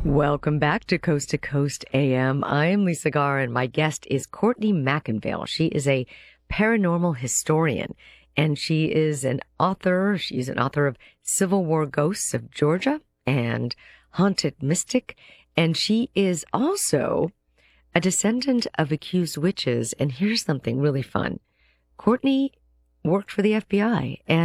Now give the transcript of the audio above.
Welcome back to Coast AM. I'm Lisa Garr, and my guest is Courtney McIngvale. She is a paranormal historian, and she is an author. She's an author of Civil War Ghosts of Georgia and Haunted Mystic, and she is also a descendant of accused witches. And here's something really fun. Courtney worked for the FBI, and